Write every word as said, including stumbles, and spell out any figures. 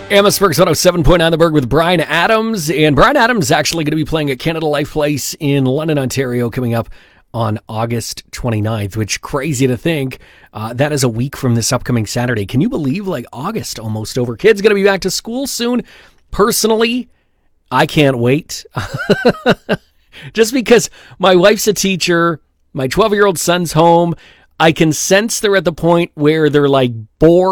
Amherstburg's one oh seven point nine The Berg with Bryan Adams. And Bryan Adams is actually going to be playing at Canada Life Place in London, Ontario, coming up on August twenty-ninth, which crazy to think. Uh, that is a week from this upcoming Saturday. Can you believe, like, August almost over? Kids going to be back to school soon. Personally, I can't wait. Just because my wife's a teacher, my twelve-year-old son's home, I can sense they're at the point where they're, like, bored.